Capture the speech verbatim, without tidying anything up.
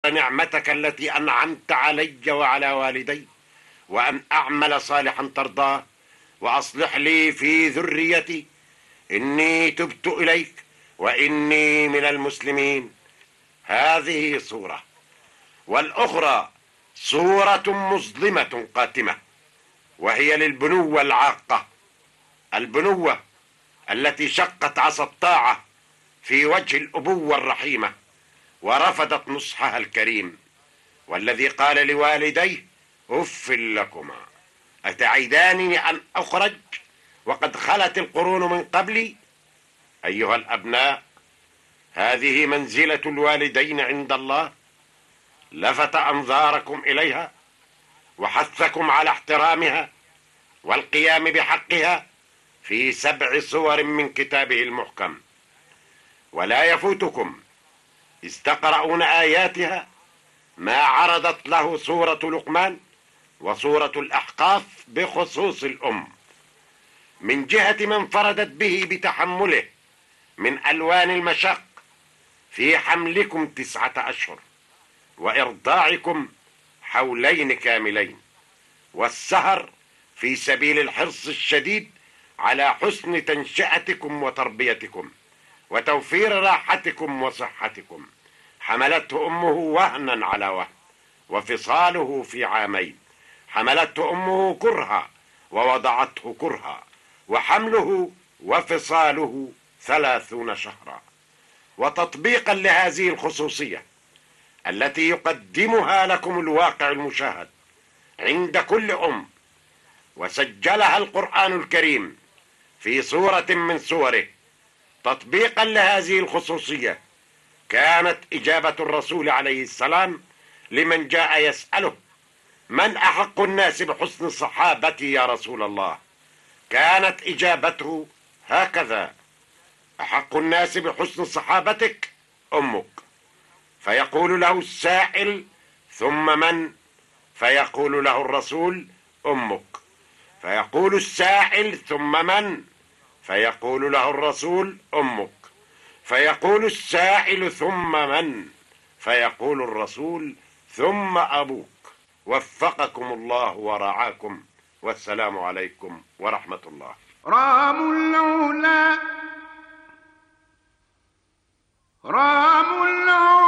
أشكر نعمتك التي أنعمت علي وعلى والدي، وأن أعمل صالحا ترضاه، وأصلح لي في ذريتي، إني تبت إليك وإني من المسلمين. هذه صورة، والأخرى صورة مظلمة قاتمة، وهي للبنوة العاقة، البنوة التي شقت عصا الطاعة في وجه الأبوة الرحيمة ورفضت نصحها الكريم، والذي قال لوالديه: أف لكما أتعدانني أن أخرج وقد خلت القرون من قبلي؟ أيها الأبناء، هذه منزلة الوالدين عند الله، لفت أنظاركم إليها وحثكم على احترامها والقيام بحقها في سبع صور من كتابه المحكم، ولا يفوتكم إذ تقرؤون آياتها ما عرضت له سورة لقمان وسورة الأحقاف بخصوص الأم، من جهة من انفردت به بتحمله من ألوان المشق في حملكم تسعة أشهر، وإرضاعكم حولين كاملين، والسهر في سبيل الحرص الشديد على حسن تنشئتكم وتربيتكم وتوفير راحتكم وصحتكم. حملته أمه وهنا على وهن، وفصاله في عامين. حملته أمه كرها ووضعته كرها، وحمله وفصاله ثلاثون شهرا. وتطبيقا لهذه الخصوصية التي يقدمها لكم الواقع المشاهد عند كل أم، وسجلها القرآن الكريم في سورة من سوره، تطبيقا لهذه الخصوصية كانت إجابة الرسول عليه السلام لمن جاء يسأله: من أحق الناس بحسن صحابتي يا رسول الله؟ كانت إجابته هكذا: أحق الناس بحسن صحابتك أمك. فيقول له السائل: ثم من؟ فيقول له الرسول: أمك. فيقول السائل: ثم من؟ فيقول له الرسول: أمك. فيقول السائل: ثم من؟ فيقول الرسول: ثم أبوك. وفقكم الله ورعاكم، والسلام عليكم ورحمة الله. رام العلا رام العلا